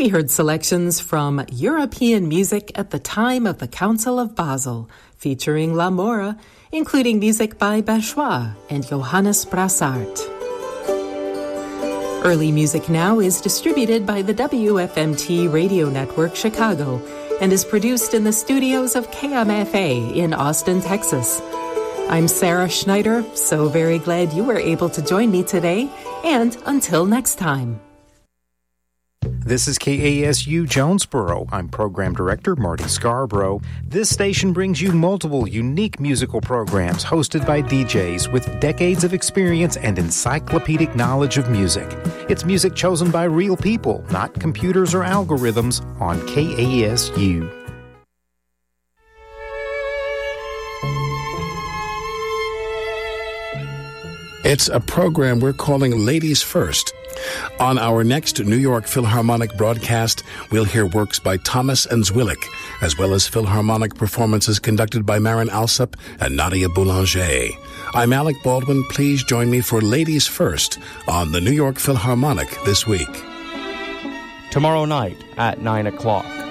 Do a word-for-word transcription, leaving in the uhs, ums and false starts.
We heard selections from European music at the time of the Council of Basel, featuring La Mora, including music by Bachois and Johannes Brassart. Early Music Now is distributed by the W F M T Radio Network Chicago and is produced in the studios of K M F A in Austin, Texas. I'm Sarah Schneider, so very glad you were able to join me today, and until next time. This is K A S U Jonesboro. I'm Program Director Marty Scarborough. This station brings you multiple unique musical programs hosted by D Js with decades of experience and encyclopedic knowledge of music. It's music chosen by real people, not computers or algorithms, on K A S U. It's a program we're calling Ladies First. On our next New York Philharmonic broadcast, we'll hear works by Thomas and Zwillik, as well as Philharmonic performances conducted by Marin Alsop and Nadia Boulanger. I'm Alec Baldwin. Please join me for Ladies First on the New York Philharmonic this week. Tomorrow night at nine o'clock.